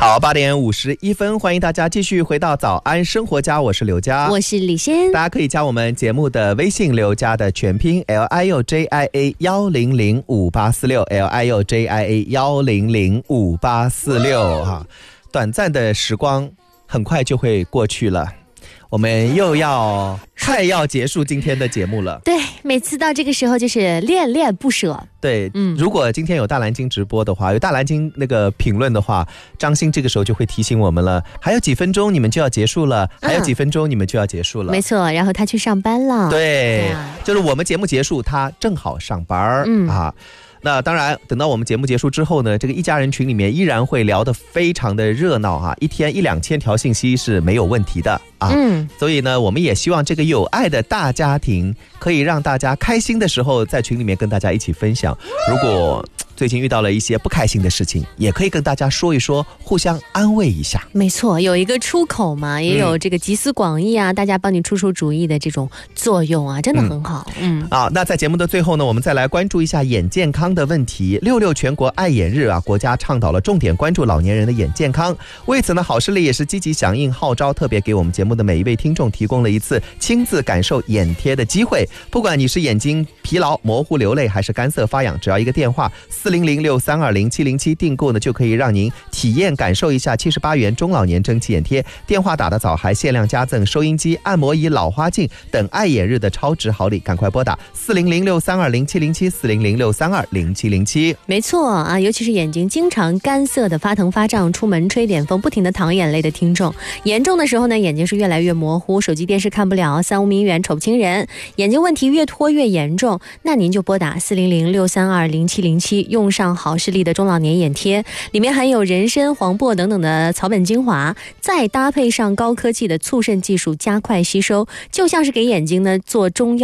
好，8点51分，欢迎大家继续回到早安生活家，我是刘佳， 我是李仙。 大家可以加我们节目的微信刘佳的全拼 LIUJIA1005846 LIUJIA1005846 哈，短暂的时光很快就会过去了。我们又要快要结束今天的节目了。 对，每次到这个时候就是恋恋不舍。 对，如果今天有大蓝鲸直播的话，有大蓝鲸那个评论的话，张欣这个时候就会提醒我们了，还有几分钟你们就要结束了，还有几分钟你们就要结束了。 没错，然后他去上班了。 对，就是我们节目结束，他正好上班啊。那当然，等到我们节目结束之后呢，这个一家人群里面依然会聊得非常的热闹啊，一天1-2千条信息是没有问题的啊。所以呢，我们也希望这个有爱的大家庭可以让大家开心的时候在群里面跟大家一起分享。如果最近遇到了一些不开心的事情，也可以跟大家说一说，互相安慰一下。 没错，有一个出口嘛，也有这个集思广益啊，大家帮你出出主意的这种作用啊，真的很好。 那在节目的最后呢，我们再来关注一下眼健康的问题。66全国爱眼日啊，国家倡导了重点关注老年人的眼健康。为此呢，好视力也是积极响应号召，特别给我们节目的每一位听众提供了一次亲自感受眼贴的机会。不管你是眼睛疲劳、模糊、流泪，还是干涩发痒，只要一个电话40063207707订购呢，就可以让您体验感受一下78元中老年蒸汽眼贴。电话打得早，还限量加赠收音机、按摩仪、老花镜等爱眼日的超值好礼，赶快拨打40063207707 40063207707。 没错啊，尤其是眼睛经常干涩的发疼发胀，出门吹点风不停的淌眼泪的听众，严重的时候呢，眼睛是越来越模糊，手机电视看不了，三无明远瞅不清人，眼睛问题越拖越严重，那您就拨打40063207707，用上好视力的中老年眼贴，里面含有人参、黄柏等等的草本精华，再搭配上高科技的促渗技术，加快吸收，就像是给眼睛呢做中药